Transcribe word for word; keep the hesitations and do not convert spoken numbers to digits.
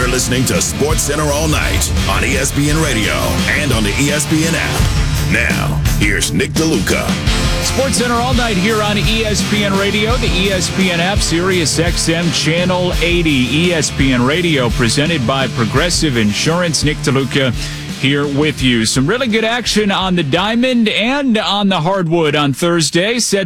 You're listening to Sports Center all night on E S P N Radio and on the E S P N app. Now, here's Nick DeLuca. Sports Center all night here on E S P N Radio, the E S P N app, Sirius X M Channel eighty. E S P N Radio presented by Progressive Insurance. Nick DeLuca here with you. Some really good action on the diamond and on the hardwood on Thursday. Set